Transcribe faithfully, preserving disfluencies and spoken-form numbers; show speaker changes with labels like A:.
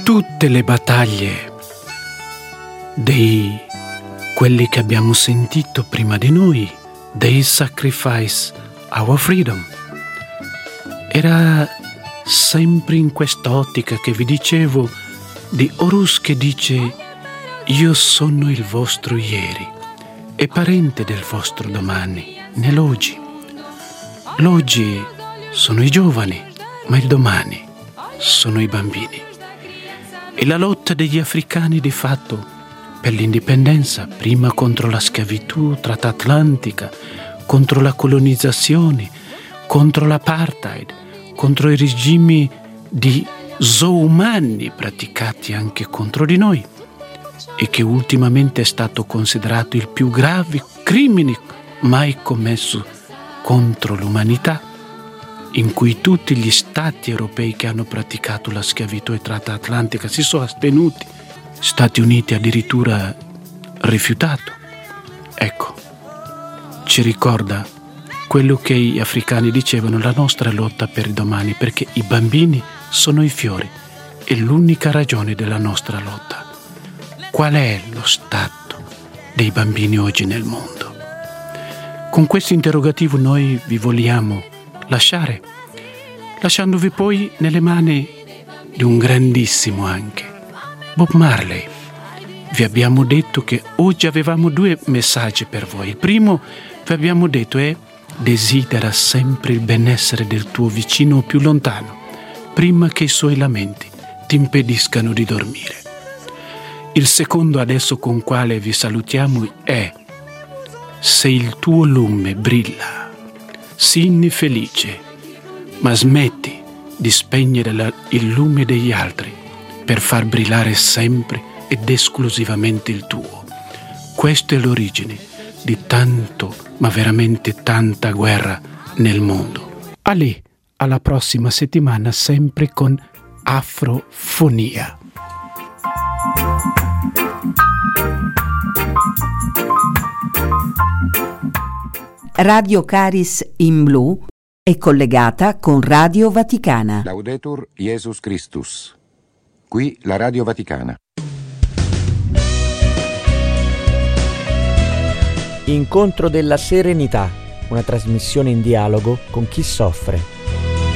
A: tutte le battaglie dei quelli che abbiamo sentito prima di noi, they sacrifice our freedom, era sempre in quest'ottica che vi dicevo di Horus che dice: io sono il vostro ieri e parente del vostro domani, nell'oggi. L'oggi sono i giovani, ma il domani sono i bambini. E la lotta degli africani di fatto per l'indipendenza, prima contro la schiavitù transatlantica, contro la colonizzazione, contro l'apartheid, contro i regimi di zoomani praticati anche contro di noi, e che ultimamente è stato considerato il più grave crimine mai commesso contro l'umanità, in cui tutti gli stati europei che hanno praticato la schiavitù transatlantica si sono astenuti, Stati Uniti addirittura rifiutato. Ecco, ci ricorda quello che gli africani dicevano, la nostra lotta per il domani, perché i bambini sono i fiori, è l'unica ragione della nostra lotta. Qual è lo stato dei bambini oggi nel mondo? Con questo interrogativo noi vi vogliamo lasciare, lasciandovi poi nelle mani di un grandissimo anche, Bob Marley. Vi abbiamo detto che oggi avevamo due messaggi per voi. Il primo vi abbiamo detto è: desidera sempre il benessere del tuo vicino più lontano, prima che i suoi lamenti ti impediscano di dormire. Il secondo, adesso con quale vi salutiamo, è: se il tuo lume brilla, sii felice, ma smetti di spegnere la, il lume degli altri per far brillare sempre ed esclusivamente il tuo. Questa è l'origine di tanto, ma veramente tanta guerra nel mondo. A lì, alla prossima settimana, sempre con Afrofonia.
B: Radio Caris in Blu è collegata con Radio Vaticana.
C: Laudetur Jesus Christus. Qui la Radio Vaticana.
D: Incontro della Serenità, una trasmissione in dialogo con chi soffre.